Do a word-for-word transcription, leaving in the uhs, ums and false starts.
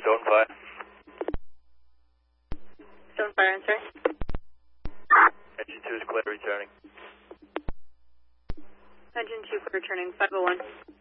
Stone Fire. Stone Fire, answer. Engine two is clear, returning. Engine two for returning, five oh one.